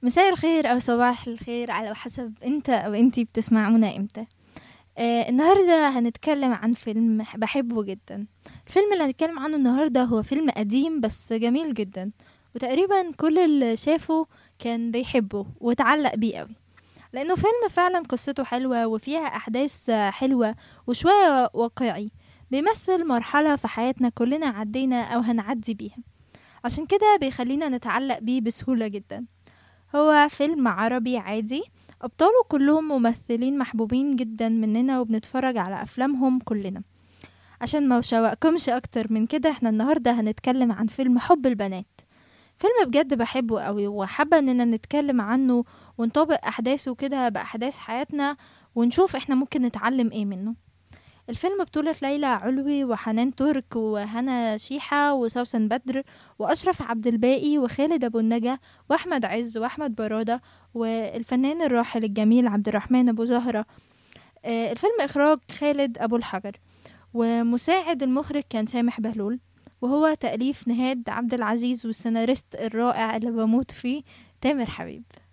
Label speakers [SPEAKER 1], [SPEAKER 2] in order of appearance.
[SPEAKER 1] مساء الخير أو صباح الخير على حسب انت أو انتي بتسمعونا امتى. النهاردة هنتكلم عن فيلم بحبه جدا. الفيلم اللي هنتكلم عنه النهاردة هو فيلم قديم بس جميل جدا، وتقريبا كل اللي شافه كان بيحبه وتعلق بيه قوي، لأنه فيلم فعلا قصته حلوة وفيها أحداث حلوة وشوية واقعي، بيمثل مرحلة في حياتنا كلنا عدينا أو هنعدي بيها، عشان كده بيخلينا نتعلق بيه بسهولة جدا. هو فيلم عربي عادي، أبطاله كلهم ممثلين محبوبين جدا مننا وبنتفرج على أفلامهم كلنا. عشان ما شوقكمش أكتر من كده، احنا النهاردة هنتكلم عن فيلم حب البنات. فيلم بجد بحبه قوي وحابة اننا نتكلم عنه ونطابق أحداثه كده بأحداث حياتنا، ونشوف احنا ممكن نتعلم ايه منه. الفيلم بطولة ليلى علوي وحنان ترك وهنا شيحة وسوسن بدر وأشرف عبد الباقي وخالد أبو النجا وأحمد عز وأحمد برادة والفنان الراحل الجميل عبد الرحمن أبو زهرة. الفيلم إخراج خالد أبو الحجر، ومساعد المخرج كان سامح بهلول، وهو تأليف نهاد عبد العزيز والسيناريست الرائع اللي بموت فيه تامر حبيب.